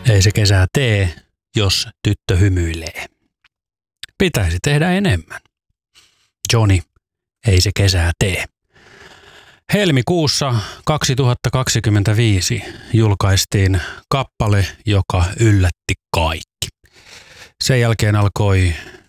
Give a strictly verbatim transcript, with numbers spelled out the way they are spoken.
Ei se kesää tee, jos tyttö hymyilee. Pitäisi tehdä enemmän. Johnny, ei se kesää tee. Helmikuussa kaksituhattakaksikymmentäviisi julkaistiin kappale, joka yllätti kaikki. Sen jälkeen alkoi